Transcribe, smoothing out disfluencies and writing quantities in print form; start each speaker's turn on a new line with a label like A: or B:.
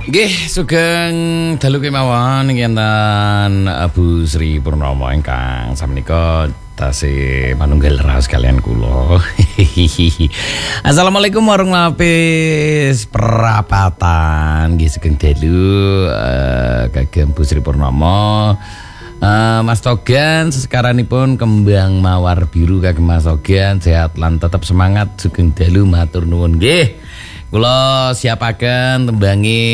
A: Nggih, sugeng dalu kemawon kinten Bu Sri Purnomo ingkang samenika tasih manunggal raos kalian kula. Assalamualaikum warahmatullahi wabarakatuh. Perapatan nggih sugeng dalu kagem Bu Sri Purnomo. Mas Togan sesekaranipun kembang mawar biru kagem Mas Togan sehat lan tetap semangat sugeng dalu matur nuwun nggih. Kula siapaken tembangi